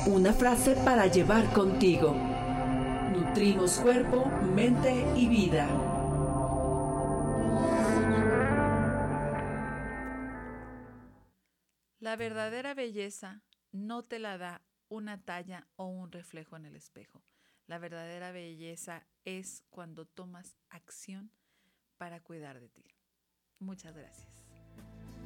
Una frase para llevar contigo. Nutrimos cuerpo, mente y vida. La verdadera belleza no te la da una talla o un reflejo en el espejo. La verdadera belleza es cuando tomas acción para cuidar de ti. Muchas gracias.